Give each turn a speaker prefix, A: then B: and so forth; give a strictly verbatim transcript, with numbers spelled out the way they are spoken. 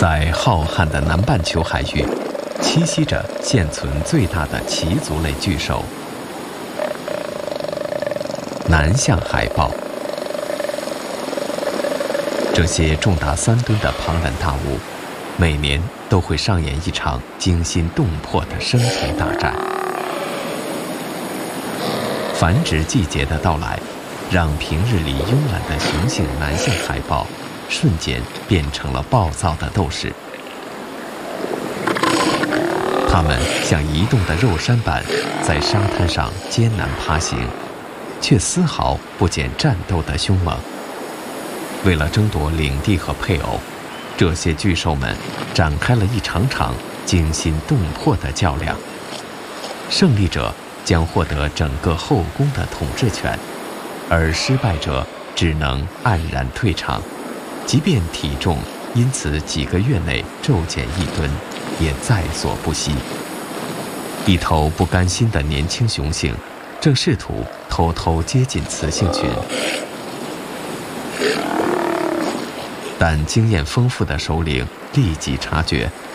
A: 在浩瀚的南半球海域，栖息着现存最大的鳍足类巨兽——南向海豹。这些重达三吨的庞然大物，每年都会上演一场惊心动魄的生存大战。繁殖季节的到来，让平日里慵懒的雄性南向海豹瞬间变成了暴躁的斗士。它们像移动的肉山般在沙滩上艰难爬行，却丝毫不减战斗的凶猛。为了争夺领地和配偶，这些巨兽们展开了一场场惊心动魄的较量。胜利者将获得整个后宫的统治权，而失败者只能黯然退场，即便体重因此几个月内骤减一吨，也在所不惜。一头不甘心的年轻雄性正试图偷偷接近雌性群，但经验丰富的首领立即察觉